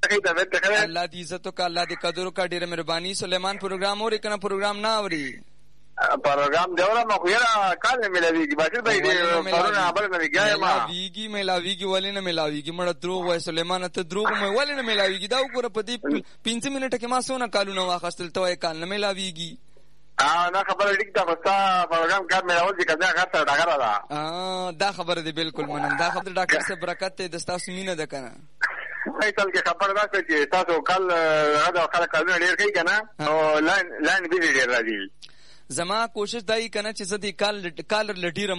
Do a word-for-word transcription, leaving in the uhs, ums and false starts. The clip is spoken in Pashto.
څنګه طبیعت ښه؟ الله دې عزت وکړه، الله دې قدر وکړه، ډېره مهرباني. سلیمان پروګرام اوري کنه پروګرام نه اوري؟ پروګرام دی اورم خو یاره کال نه ملاویږي باشر بھائی دې کارونه خبر نه کیږي ما ملاویږي ملاویږي ولې نه ملاویږي مړه دروغ وای سلیمان ته دروغ مې ولې نه ملاویږي دا وګوره په دې پنځه منټه کې ما سونه کالونه واخستل ته وای کال نه ملاویږي. ا نه خبره ټیک ده خو پروګرام کار مې راول چې کله غاټه ډاګره ده. ا دا خبره دی بالکل منم، دا خبره ډاکټر صاحب برکت ته د تاسو مینه ده کنه. وای تل کې خبر راځي چې تاسو کال غدا خلک کارونه ډیر کوي کنه او لاین لاین به ډیر راځي. زما کوشش دای کنه چې زه دې کال کالر لټیرم